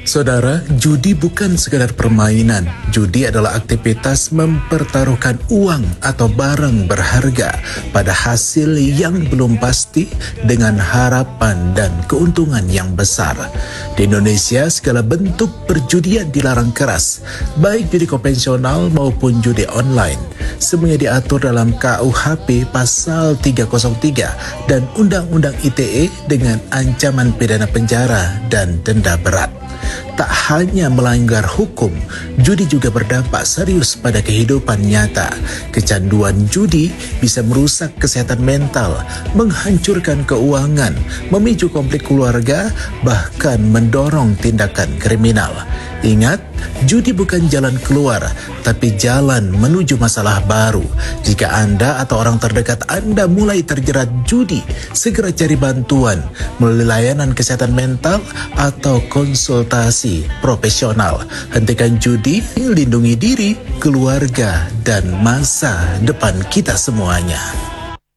Saudara, judi bukan sekadar permainan. Judi adalah aktivitas mempertaruhkan uang atau barang berharga pada hasil yang belum pasti dengan harapan dan keuntungan yang besar. Di Indonesia, segala bentuk perjudian dilarang keras, baik judi konvensional maupun judi online. Semuanya diatur dalam KUHP Pasal 303 dan Undang-Undang ITE dengan ancaman pidana penjara dan denda berat. Tak hanya melanggar hukum, judi juga berdampak serius pada kehidupan nyata. Kecanduan judi bisa merusak kesehatan mental, menghancurkan keuangan, memicu konflik keluarga, bahkan mendorong tindakan kriminal. Ingat, judi bukan jalan keluar, tapi jalan menuju masalah baru. Jika Anda atau orang terdekat Anda mulai terjerat judi, segera cari bantuan melalui layanan kesehatan mental atau konsultasi profesional. Hentikan judi, lindungi diri, keluarga, dan masa depan kita semuanya.